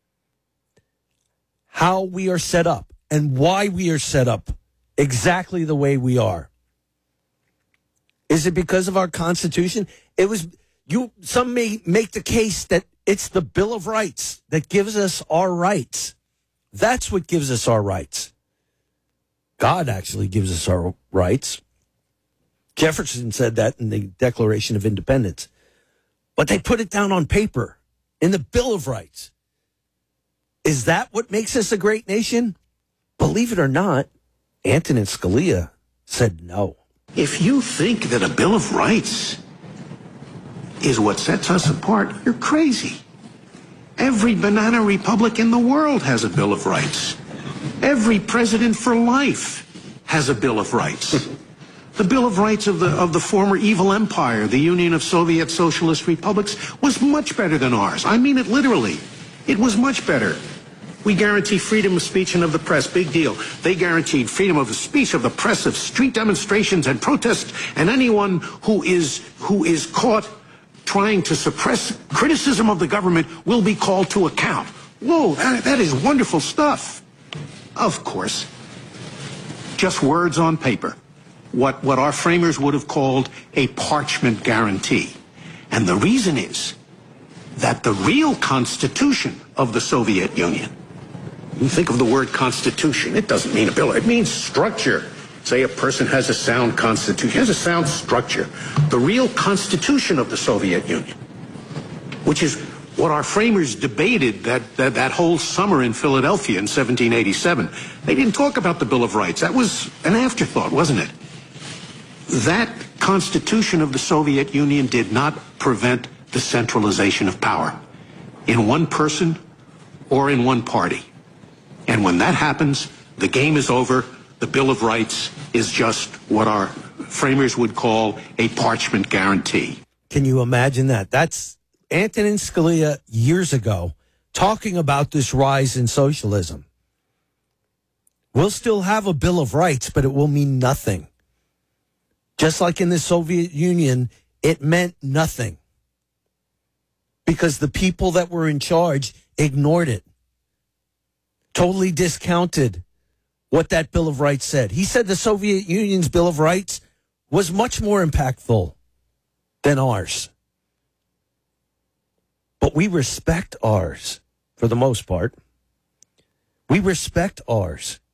[SPEAKER 20] How we are set up and why we are set up exactly the way we are. Is it because of our Constitution? Some may make the case that it's the Bill of Rights that gives us our rights. That's what gives us our rights. God actually gives us our rights. Jefferson said that in the Declaration of Independence. But they put it down on paper in the Bill of Rights. Is that what makes us a great nation? Believe it or not, Antonin Scalia said no.
[SPEAKER 24] If you think that a Bill of Rights is what sets us apart, you're crazy. Every banana republic in the world has a Bill of Rights. Every president for life has a Bill of Rights. The Bill of Rights of the former evil empire, the Union of Soviet Socialist Republics, was much better than ours. I mean it literally. It was much better. We guarantee freedom of speech and of the press. Big deal. They guaranteed freedom of the speech, of the press, of street demonstrations and protests, and anyone who is caught trying to suppress criticism of the government will be called to account. Whoa, that is wonderful stuff. Of course, just words on paper. What our framers would have called a parchment guarantee. And the reason is that the real constitution of the Soviet Union, you think of the word constitution, it doesn't mean a bill, it means structure. say a person has a sound constitution, has a sound structure, the real constitution of the Soviet Union, which is what our framers debated that whole summer in Philadelphia in 1787. They didn't talk about the Bill of Rights. That was an afterthought, wasn't it? That constitution of the Soviet Union did not prevent the centralization of power in one person or in one party. And when that happens, the game is over. The Bill of Rights is just what our framers would call a parchment guarantee.
[SPEAKER 20] Can you imagine that? That's Antonin Scalia years ago talking about this rise in socialism. We'll still have a Bill of Rights, but it will mean nothing. Just like in the Soviet Union, it meant nothing because the people that were in charge ignored it, totally discounted what that Bill of Rights said. He said the Soviet Union's Bill of Rights was much more impactful than ours. But we respect ours for the most part. We respect ours.